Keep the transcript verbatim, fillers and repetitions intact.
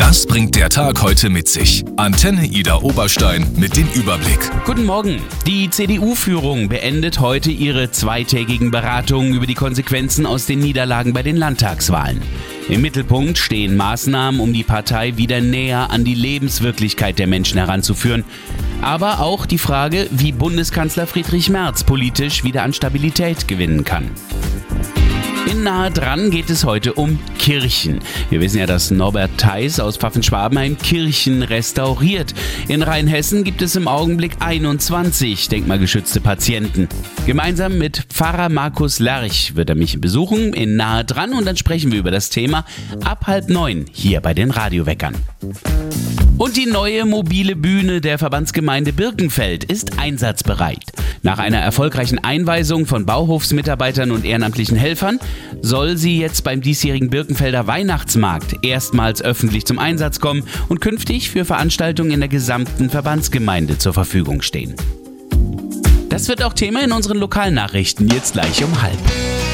Was bringt der Tag heute mit sich? Antenne Ida Oberstein mit dem Überblick. Guten Morgen. Die C D U-Führung beendet heute ihre zweitägigen Beratungen über die Konsequenzen aus den Niederlagen bei den Landtagswahlen. Im Mittelpunkt stehen Maßnahmen, um die Partei wieder näher an die Lebenswirklichkeit der Menschen heranzuführen. Aber auch die Frage, wie Bundeskanzler Friedrich Merz politisch wieder an Stabilität gewinnen kann. In Nahe dran geht es heute um Kirchen. Wir wissen ja, dass Norbert Theis aus Pfaffenschwabenheim Kirchen restauriert. In Rheinhessen gibt es im Augenblick einundzwanzig denkmalgeschützte Patienten. Gemeinsam mit Pfarrer Markus Lerch wird er mich besuchen in Nahe dran und dann sprechen wir über das Thema ab halb neun hier bei den Radioweckern. Und die neue mobile Bühne der Verbandsgemeinde Birkenfeld ist einsatzbereit. Nach einer erfolgreichen Einweisung von Bauhofsmitarbeitern und ehrenamtlichen Helfern soll sie jetzt beim diesjährigen Birkenfelder Weihnachtsmarkt erstmals öffentlich zum Einsatz kommen und künftig für Veranstaltungen in der gesamten Verbandsgemeinde zur Verfügung stehen. Das wird auch Thema in unseren Lokalnachrichten jetzt gleich um halb.